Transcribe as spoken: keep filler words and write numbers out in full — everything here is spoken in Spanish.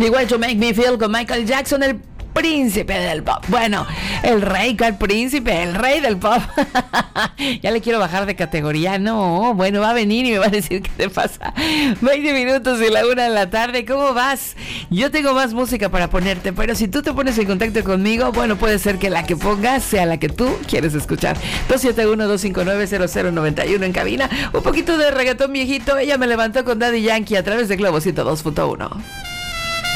Igual To Make Me Feel con Michael Jackson, el príncipe del pop. Bueno, el rey, ¿cuál príncipe? El rey del pop. Ya le quiero bajar de categoría. No, bueno, va a venir y me va a decir qué te pasa. veinte minutos y la una de la tarde. ¿Cómo vas? Yo tengo más música para ponerte, pero si tú te pones en contacto conmigo, bueno, puede ser que la que pongas sea la que tú quieres escuchar. dos siete uno, dos cinco nueve, cero cero nueve uno en cabina. Un poquito de reggaetón viejito. Ella me levantó con Daddy Yankee a través de Globo ciento dos punto uno.